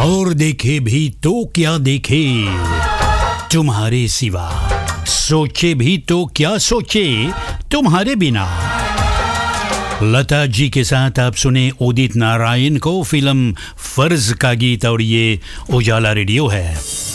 और देखे भी तो क्या देखे तुम्हारे सिवा, सोचे भी तो क्या सोचे तुम्हारे बिना। लता जी के साथ आप सुने उदित नारायण को, फिल्म फर्ज का गीत, और ये उजाला रेडियो है।